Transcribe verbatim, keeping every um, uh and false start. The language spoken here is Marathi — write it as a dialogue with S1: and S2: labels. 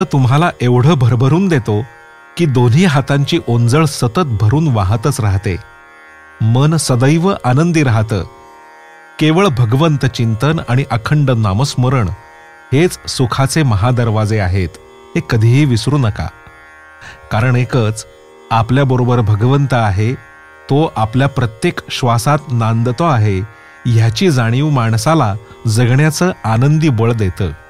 S1: तुम्हाला एवढं भरभरून देतो की दोन्ही हातांची ओंजळ सतत भरून वाहतच राहते. मन सदैव आनंदी राहतं. केवळ भगवंत चिंतन आणि अखंड नामस्मरण हेच सुखाचे महादरवाजे आहेत, हे कधीही विसरू नका. कारण एकच, आपल्याबरोबर भगवंत आहे, तो आपल्या प्रत्येक श्वासात नांदतो आहे, ह्याची जाणीव माणसाला जगण्याचं आनंदी बळ देतं.